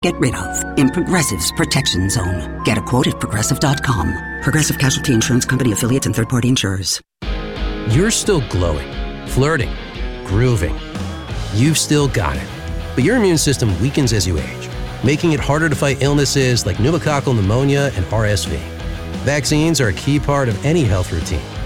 get rid of in Progressive's Protection Zone. Get a quote at Progressive.com. Progressive Casualty Insurance Company, affiliates, and third-party insurers. You're still glowing, flirting, grooving. You've still got it. But your immune system weakens as you age, making it harder to fight illnesses like pneumococcal pneumonia and RSV. Vaccines are a key part of any health routine.